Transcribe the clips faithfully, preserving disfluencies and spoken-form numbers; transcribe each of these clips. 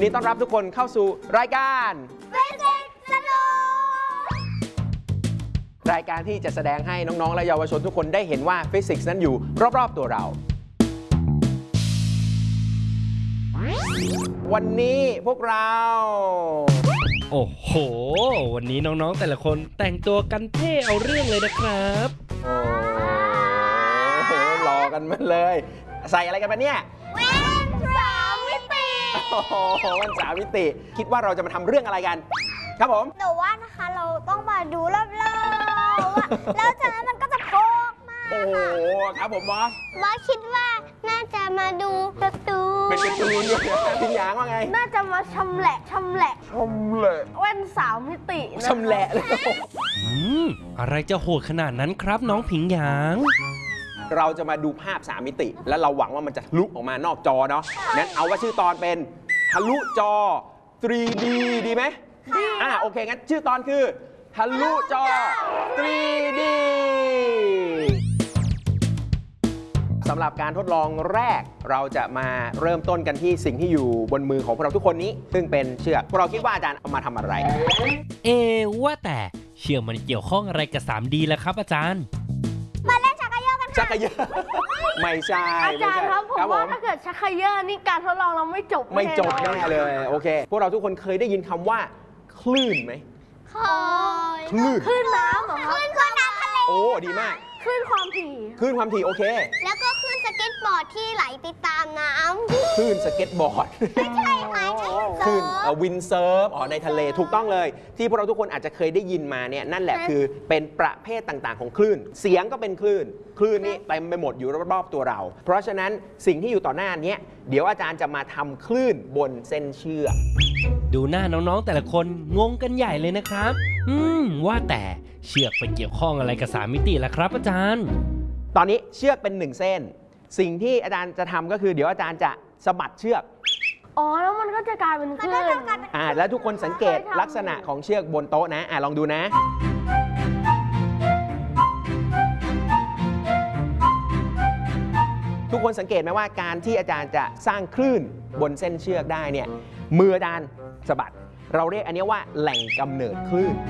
ดีต้อนรับทุกคนเข้าสู่รายการฟิสิกส์สนุกรายการที่จะแสดงให้น้องๆและเยาวชนทุกคนได้เห็นว่าฟิสิกส์นั้นอยู่รอบๆตัวเราวันนี้พวกเราโอ้โหวันนี้น้องๆแต่ละคนแต่งตัวกันเท่เอาเรื่องเลยนะครับโอ้โหรอกันมาเลยใส่อะไรกันมาเนี่ยแว่นสามมิติโอ้โหแว่นสามมิติคิดว่าเราจะมาทำเรื่องอะไรกันครับผมแต่ว่านะคะเราต้องมาดูรอบๆแล้วจากนั้นมันก็จะโผล่มาโอ้โหครับผมบอสบอสคิดว่าน่าจะมาดูการ์ตูนเป็นการ์ตูนด้วยพี่หยางว่าไงน่าจะมาชำแหละชำแหละชำแหละแว่นสามมิติชำแหละเลยอืมอะไรจะโหดขนาดนั้นครับน้องผิงหยางเราจะมาดูภาพสามมิติแล้วเราหวังว่ามันจะทะลุออกมานอกจอเนาะงั้นเอาว่าชื่อตอนเป็นทะลุจอ ทรี ดี ดีไหมดีอ่าโอเคงั้นชื่อตอนคือทะลุจอ ทรี ดี สำหรับการทดลองแรกเราจะมาเริ่มต้นกันที่สิ่งที่อยู่บนมือของพวกเราทุกคนนี้ซึ่งเป็นเชือกพวกเราคิดว่าอาจารย์เอามาทำอะไรเอว่าแต่เชือกมันเกี่ยวข้องอะไรกับ ทรี ดี ล่ะครับอาจารย์มาเล่นชักเขย่อกันค่ะชักเขย่อไม่ใช่อาจารย์ครับผมว่าถ้าเกิดชักเขย่อนี่การทดลองเราไม่จบไม่จบแน่เลยโอเคพวกเราทุกคนเคยได้ยินคำว่าคลื่นไหมเคยคลื่นคลื่นน้ำเหรอคลื่นคลื่นน้ำทะเลโอ้ดีมากคลื่นความถี่คลื่นความถี่โอเคแล้วก็คลื่นสเก็ตบอร์ดที่ไหลไปตามน้ำคลื่นสเก็ตบอร์ดไม่ใช่ค่ะคลื่นวินเซิร์ฟอ๋อในทะเลถูกต้องเลยที่พวกเราทุกคนอาจจะเคยได้ยินมาเนี่ยนั่นแหละคือเป็นประเภทต่างๆของคลื่นเสียงก็เป็นคลื่นคลื่นนี่เต็มไปหมดอยู่รอบๆตัวเราเพราะฉะนั้นสิ่งที่อยู่ต่อหน้านี้เดี๋ยวอาจารย์จะมาทำคลื่นบนเส้นเชือกดูหน้าน้องๆแต่ละคนงงกันใหญ่เลยนะครับอืมว่าแต่เชือกไปเกี่ยวข้องอะไรกับสามมิติล่ะครับอาจารย์ตอนนี้เชือกเป็นหนึ่งเส้นสิ่งที่อาจารย์จะทำก็คือเดี๋ยวอาจารย์จะสะบัดเชือกอ๋อแล้วมันก็จะกลายเป็นคลื่นอ่าแล้วทุกคนสังเกตลักษณะของเชือกบนโต๊ะนะอ่าลองดูนะทุกคนสังเกตไหมว่าการที่อาจารย์จะสร้างคลื่นบนเส้นเชือกได้เนี่ยมืออาจารย์สะบัดเราเรียกอันนี้ว่าแหล่งกำเนิดคลื่น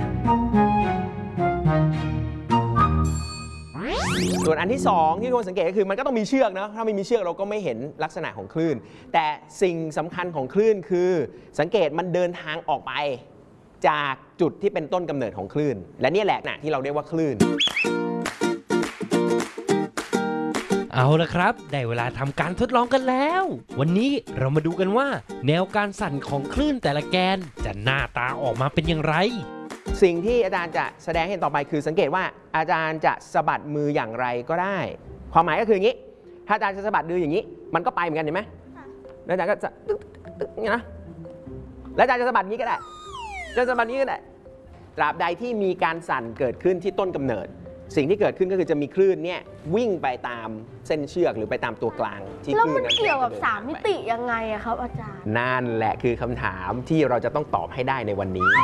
ส่วนอันที่สองที่ทุกคนสังเกตก็คือมันก็ต้องมีเชือกนะถ้าไม่มีเชือกเราก็ไม่เห็นลักษณะของคลื่นแต่สิ่งสำคัญของคลื่นคือสังเกตมันเดินทางออกไปจากจุดที่เป็นต้นกำเนิดของคลื่นและนี่แหละนะที่เราเรียกว่าคลื่นเอาละครับได้เวลาทำการทดลองกันแล้ววันนี้เรามาดูกันว่าแนวการสั่นของคลื่นแต่ละแกนจะหน้าตาออกมาเป็นอย่างไรสิ่งที่อาจารย์จะแสดงให้เห็นต่อไปคือสังเกตว่าอาจารย์จะสะบัดมืออย่างไรก็ได้ความหมายก็คืออย่างนี้ถ้าอาจารย์จะสะบัดมืออย่างนี้มันก็ไปเหมือนกันเห็นไหมแล้วอาจารย์ก็จะตึ๊กตึ๊กอย่างนี้นะแล้วอาจารย์จะสะบัดนี้ก็ได้จะสะบัดนี้ก็ได้ตราบใดที่มีการสั่นเกิดขึ้นที่ต้นกำเนิดสิ่งที่เกิดขึ้นก็คือจะมีคลื่นเนี่ยวิ่งไปตามเส้นเชือกหรือไปตามตัวกลางที่คลื่นนั้นแล้วมันเกี่ยวกับสามมิติยังไงอะครับอาจารย์นั่นแหละคือคำถามที่เราจะต้องตอบให้ได้ในวันนี้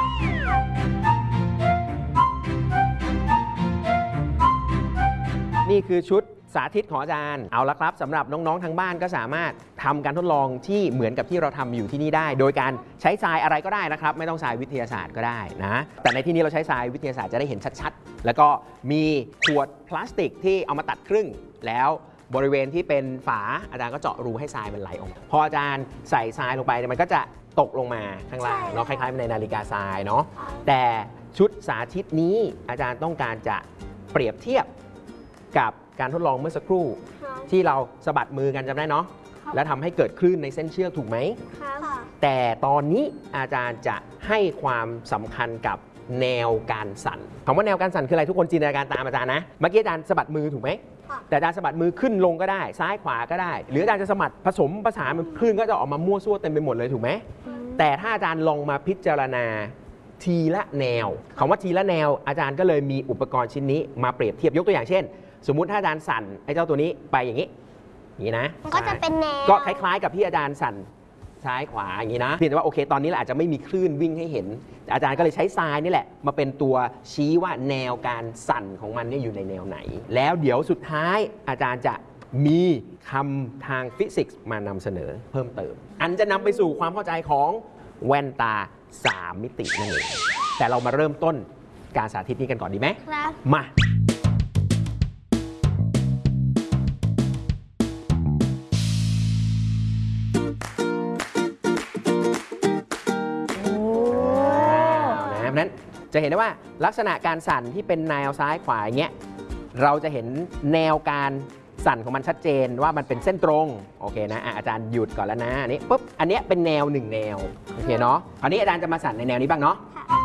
นี่คือชุดสาธิตของอาจารย์เอาละครับสำหรับน้องๆทางบ้านก็สามารถทำการทดลองที่เหมือนกับที่เราทำอยู่ที่นี่ได้โดยการใช้ทรายอะไรก็ได้นะครับไม่ต้องทรายวิทยาศาสตร์ก็ได้นะแต่ในที่นี้เราใช้ทรายวิทยาศาสตร์จะได้เห็นชัดๆแล้วก็มีขวดพลาสติกที่เอามาตัดครึ่งแล้วบริเวณที่เป็นฝาอาจารย์ก็เจาะรูให้ทรายมันไหลออกพออาจารย์ใส่ทรายลงไปมันก็จะตกลงมาข้างล่างเนาะคล้ายๆในนาฬิกาทรายเนาะแต่ชุดสาธิตนี้อาจารย์ต้องการจะเปรียบเทียบกับการทดลองเมื่อสักครู่ที่เราสะบัดมือกันจำได้เนาะแล้วทำให้เกิดคลื่นในเส้นเชือกถูกไหมแต่ตอนนี้อาจารย์จะให้ความสำคัญกับแนวการสั่นคำว่าแนวการสั่นคืออะไรทุกคนจินตนาการตามอาจารย์นะเมื่อกี้อาจารย์สะบัดมือถูกไหมแต่อาจารย์สะบัดมือขึ้นลงก็ได้ซ้ายขวาก็ได้หรืออาจารย์จะสะบัดผสมผสานมันคลื่นก็จะออกมามั่วซั่วเต็มไปหมดเลยถูกไหมแต่ถ้าอาจารย์ลองมาพิจารณาทีละแนวคำว่าทีละแนวอาจารย์ก็เลยมีอุปกรณ์ชิ้นนี้มาเปรียบเทียบยกตัวอย่างเช่นสมมุติถ้าอาจารย์สั่นไอ้เจ้าตัวนี้ไปอย่างนี้อย่างนี้นะก็จะเป็นแนวก็คล้ายๆกับที่อาจารย์สั่นซ้ายขวาอย่างนี้นะเพียงแต่ว่าโอเคตอนนี้เราอาจจะไม่มีคลื่นวิ่งให้เห็นอาจารย์ก็เลยใช้ทรายนี่แหละมาเป็นตัวชี้ว่าแนวการสั่นของมันเนี่ยอยู่ในแนวไหนแล้วเดี๋ยวสุดท้ายอาจารย์จะมีคำทางฟิสิกส์มานำเสนอเพิ่มเติม อันจะนำไปสู่ความเข้าใจของแว่นตาสามมิตินั่นเองแต่เรามาเริ่มต้นการสาธิตนี้กันก่อนดีไหมครับมาเพราะฉะนั้นจะเห็นได้ว่าลักษณะการสั่นที่เป็นแนวซ้ายขวาอย่างเงี้ยเราจะเห็นแนวการสั่นของมันชัดเจนว่ามันเป็นเส้นตรงโอเคนะอ่ะอาจารย์หยุดก่อนแล้วนะอันนี้ปุ๊บอันเนี้ยเป็นแนวหนึ่งแนวโอเคเนาะคราวนี้อาจารย์จะมาสั่นในแนวนี้บ้างเนาะ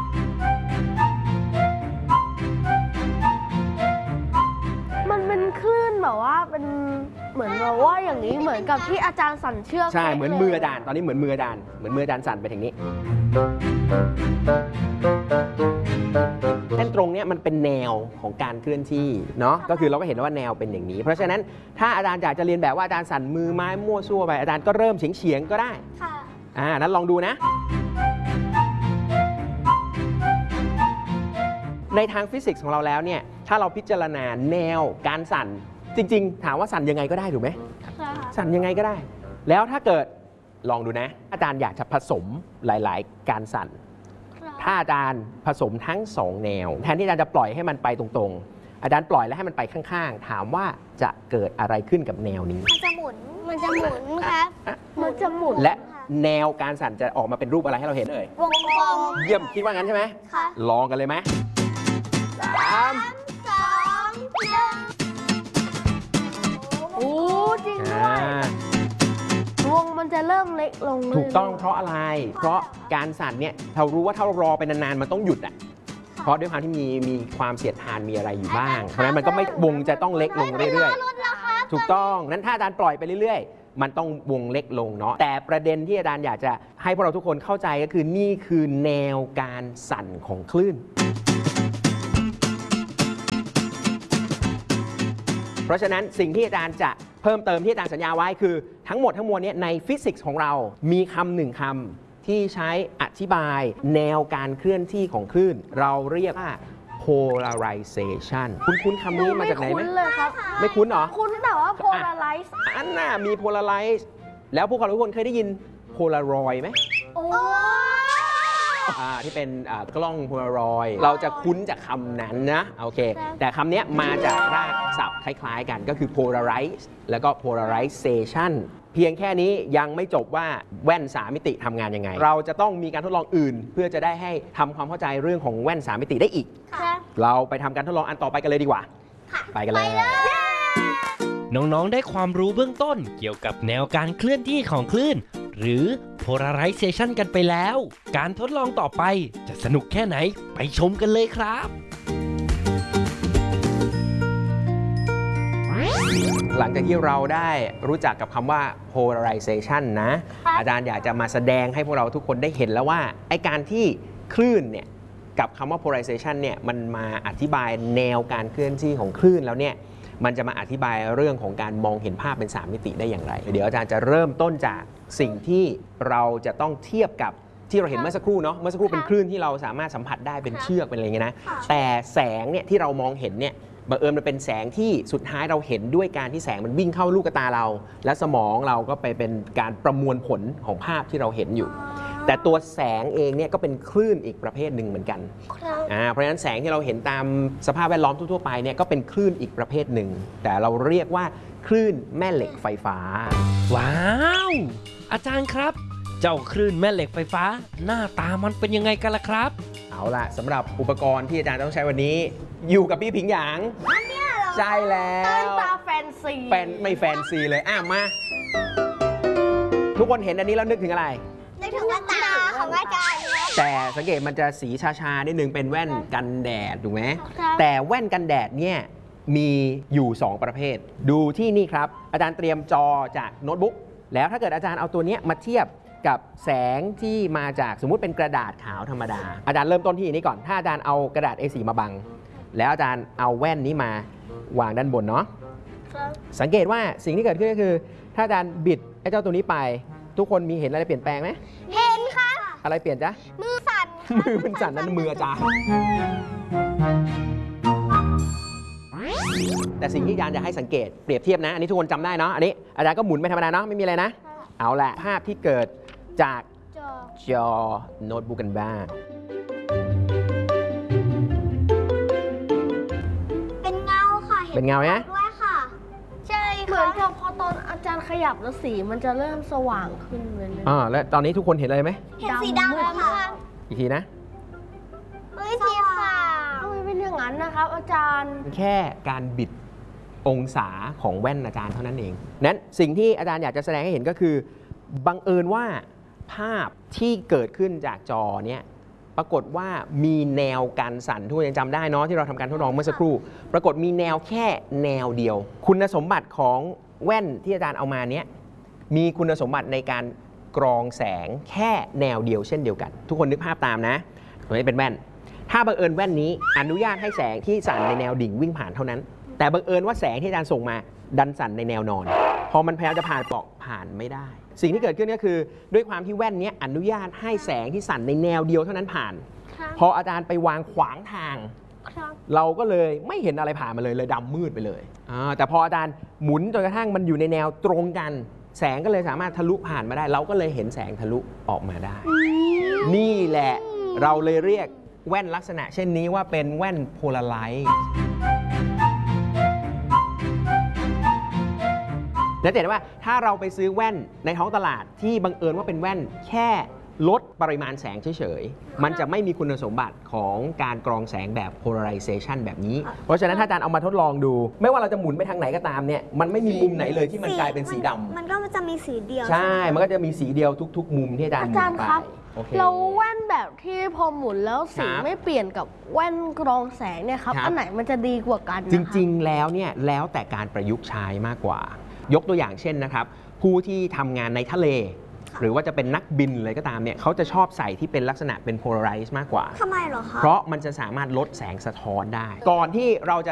มันเป็นคลื่นแบบว่าเป็นเหมือนแบบว่าอย่างนี้เหมือนกับที่อาจารย์สั่นเชือกใช่เหมือนมืออาจารย์ตอนนี้เหมือนมืออาจารย์เหมือนมืออาจารย์สั่นไปทางนี้เส้นตรงเนี้ยมันเป็นแนวของการเคลื่อนที่เนาะก็คือเราก็เห็นว่าแนวเป็นอย่างนี้ เพราะฉะนั้นถ้าอาจารย์อยากจะเรียนแบบว่าอาจารย์สั่นมือไม้มั่วซั่วไปอาจารย์ก็เริ่มเฉียงเฉียงๆก็ได้ค่ะอ่านั้นลองดูนะ ในทางฟิสิกส์ของเราแล้วเนี่ยถ้าเราพิจารณาแนวการสั่นจริงๆถามว่าสั่นยังไงก็ได้ถูกไหมค่ะสั่นยังไงก็ได้ แล้วถ้าเกิดลองดูนะอาจารย์อยากจะผสมหลายๆ การสั่นถ้าอาจารย์ผสมทั้งสองแนวแทนที่อาจารย์จะปล่อยให้มันไปตรงๆอาจารย์ปล่อยแล้วให้มันไปข้างๆถามว่าจะเกิดอะไรขึ้นกับแนวนี้มันจะหมุน มันจะหมุนครับมันจะหมุนและแนวการสั่นจะออกมาเป็นรูปอะไรให้เราเห็นเอ่ยวงกลมเยี่ยมคิดว่างั้นใช่ไหมค่ะลองกันเลยไหมสามสองหนึ่งโอ้จริงด้อ่าวยวงมันจะเริ่มเล็กลงเลยถูกต้องเพราะอะไร เพราะการสั่นเนี่ยเรารู้ว่าถ้าเรารอไปนานๆมันต้องหยุดอ่ะเพราะด้วยความที่มีมีความเสียดทานมีอะไรอยู่บ้าง เพราะฉะนั้นมันก็ไม่วงจะต้องเล็กลงเรื่อยๆ ถูกต้องนั้นถ้าอาจารย์ปล่อยไปเรื่อยๆ มันต้องวงเล็กลงเนาะแต่ประเด็นที่อาจารย์อยากจะให้พวกเราทุกคนเข้าใจก็คือนี่คือแนวการสั่นของคลื่น เพราะฉะนั้นสิ่งที่อาจารย์จะเพิ่มเติมที่อาจารย์สัญญาไว้คือทั้งหมดทั้งมวลเนี้ในฟิสิกส์ของเรามีคำหนึ่งคำที่ใช้อธิบายแนวการเคลื่อนที่ของคลื่น เราเรียกว่า polarization คุ้นๆคำนี้มาจากไหนไหมคุ้นเลยครับไม่คุ้นเหรอคุ้นแต่ว่า polarize อันน่ะมี polarize แล้วพวกเราทุกคนเคยได้ยิน polaroid ไหมโอ้อ่าที่เป็นอ่ากล้องโพลารอยด์เราจะคุ้นจากคำนั้นนะโอเค แต่คำนี้มาจากรากศัพท์คล้ายๆกันก็คือ polarize แล้วก็ polarization เพียงแค่นี้ยังไม่จบว่าแว่นสามมิติทำงานยังไง เราจะต้องมีการทดลองอื่น เพื่อจะได้ให้ทำความเข้าใจเรื่องของแว่นสามมิติได้อีกค่ะเราไปทำการทดลองอันต่อไปกันเลยดีกว่า ไปกันเลยน้องๆ ได้ความรู้เบื้องต้นเกี่ยวกับแนวการเคลื่อนที่ของคลื่น หรือ polarization กันไปแล้ว การทดลองต่อไปจะสนุกแค่ไหนไปชมกันเลยครับหลังจากที่เราได้รู้จักกับคำว่า polarization นะ อาจารย์อยากจะมาแสดงให้พวกเราทุกคนได้เห็นแล้วว่าไอ้การที่คลื่นเนี่ยกับคำว่า polarization เนี่ยมันมาอธิบายแนวการเคลื่อนที่ของคลื่นแล้วเนี่ยมันจะมาอธิบายเรื่องของการมองเห็นภาพเป็นสามมิติได้อย่างไร เดี๋ยวอาจารย์จะเริ่มต้นจากสิ่งที่เราจะต้องเทียบกับที่เราเห็นเมื่อสักครู่เนาะเมื่อสักครู่เป็นคลื่นที่เราสามารถสัมผัสได้เป็นเชือกเป็นอะไรเงี้ยนะแต่แสงเนี่ยที่เรามองเห็นเนี่ยบังเอิญมันเป็นแสงที่สุดท้ายเราเห็นด้วยการที่แสงมันวิ่งเข้าลูกตาเรา และสมองเราก็ไปเป็นการประมวลผลของภาพที่เราเห็นอยู่ แต่ตัวแสงเองเนี่ยก็เป็นคลื่นอีกประเภทหนึ่งเหมือนกันครับอ่าเพราะฉะนั้นแสงที่เราเห็นตามสภาพแวดล้อมทั่วๆไปเนี่ยก็เป็นคลื่นอีกประเภทหนึ่งแต่เราเรียกว่าคลื่นแม่เหล็กไฟฟ้าว้าว อาจารย์ครับ เจ้าคลื่นแม่เหล็กไฟฟ้า หน้าตามันเป็นยังไงกันล่ะครับเอาล่ะสำหรับอุปกรณ์ที่อาจารย์ต้องใช้วันนี้ อยู่กับพี่ผิงหยางใช่แล้เต้นวตาแฟนซีแฟนไม่แฟนซีเลยอ่ะมา ทุกคนเห็นอันนี้แล้วนึกถึงอะไรนึกถึงว่าตาของอาจารย์นะแต่สังเกตมันจะสีชาๆนิดนึงเป็นแว่นกันแดดถูกไหมครับแต่แว่นกันแดดเนี่ยมีอยู่ สอง ประเภท ดูที่นี่ครับ อาจารย์เตรียมจอจากโน้ตบุ๊กแล้วถ้าเกิดอาจารย์เอาตัวเนี้ยมาเทียบกับแสงที่มาจากสมมุติเป็นกระดาษขาวธรรมดา อาจารย์เริ่มต้นที่นี้ก่อนถ้าอาจารย์เอากระดาษ เอ โฟร์ มาบัง แล้วอาจารย์เอาแว่นนี้มาวางด้านบนเนาะครับสังเกตว่าสิ่งที่เกิดขึ้นก็คือ ถ้าอาจารย์บิดไอ้เจ้าตัวนี้ไป ทุกคนมีเห็นอะไรเปลี่ยนแปลงไหมเห็นค่ะอะไรเปลี่ยนจ๊ะมือสั่นมือมันสั่นนั่นมืออาจารย์แต่สิ่งที่อาจารย์จะให้สังเกตเปรียบเทียบนะ อันนี้ทุกคนจำได้เนาะ อันนี้อาจารย์ก็หมุนไปธรรมดาเนาะ ไม่มีอะไรนะ เอาแหละภาพที่เกิดจากจอจอโน้ตบุ๊กกันบ้างเป็นเงาค่ะเป็นเงาไหมด้วยค่ะ ใช่เหมืค่ะอนกับพอตอนอาจารย์ขยับแล้วสีมันจะเริ่มสว่างขึ้นเรื่อยอ่าแล้วตอนนี้ทุกคนเห็นอะไรไหมเห็นสีดำแล้วค่ะอีกทีนะเฮ้ยสีขาวๆทำไมเป็นอย่างนั้นนะครับ อาจารย์แค่การบิดองศาของแว่นอาจารย์เท่านั้นเอง นั้นสิ่งที่อาจารย์อยากจะแสดงให้เห็นก็คือ บังเอิญว่าภาพที่เกิดขึ้นจากจอเนี่ยปรากฏว่ามีแนวการสั่นทุกคนยังจำได้เนาะที่เราทำการทดลองเมื่อสักครู่ ปรากฏมีแนวแค่แนวเดียว คุณสมบัติของแว่นที่อาจารย์เอามาเนี้ยมีคุณสมบัติในการกรองแสงแค่แนวเดียวเช่นเดียวกัน ทุกคนนึกภาพตามนะตัวนี้เป็นแว่น ถ้าบังเอิญแว่นนี้อนุญาตให้แสงที่สั่นในแนวดิ่งวิ่งผ่านเท่านั้น แต่บังเอิญว่าแสงที่อาจารย์ส่งมาดันสั่นในแนวนอน พอมันพยายามจะผ่านเปราะผ่านไม่ได้ สิ่งที่เกิดขึ้นก็คือด้วยความที่แว่นนี้อนุญาตให้แสงที่สั่นในแนวเดียวเท่านั้นผ่านครับพออาจารย์ไปวางขวางทางครับเราก็เลยไม่เห็นอะไรผ่านมาเลยเลยดำมืดไปเลยอ่าแต่พออาจารย์หมุนจนกระทั่งมันอยู่ในแนวตรงกัน แสงก็เลยสามารถทะลุผ่านมาได้ เราก็เลยเห็นแสงทะลุออกมาได้ นี่แหละเราเลยเรียกแว่นลักษณะเช่นนี้ว่าเป็นแว่นโพลาไรซ์และเห็นว่าถ้าเราไปซื้อแว่นในท้องตลาดที่บังเอิญว่าเป็นแว่นแค่ลดปริมาณแสงเฉยๆ มันจะไม่มีคุณสมบัติของการกรองแสงแบบ polarization แบบนี้ เพราะฉะนั้นถ้าอาจารย์เอามาทดลองดู ไม่ว่าเราจะหมุนไปทางไหนก็ตามเนี่ย มันไม่มีมุมไหนเลยที่มันกลายเป็นสีดำมันก็จะมีสีเดียวใช่ มันก็จะมีสีเดียวทุก ๆ มุมที่อาจารย์หอามุจารนย์ไปครับโอเคเราแว่นแบบที่พอหมุนแล้วสีครับไม่เปลี่ยนกับแว่นกรองแสงเนี่ยครับครับอันไหนมันจะดีกว่ากันจริงๆ แล้วเนี่ยแล้วแต่การประยุกต์ใช้มากกว่า ยกตัวอย่างเช่นนะครับผู้ที่ทำงานในทะเล หรือว่าจะเป็นนักบินเลยก็ตามเนี่ยเขาจะชอบใส่ที่เป็นลักษณะเป็น polarize มากกว่าทำไมเหรอคะเพราะมันจะสามารถลดแสงสะท้อนได้ ก่อนที่เราจะ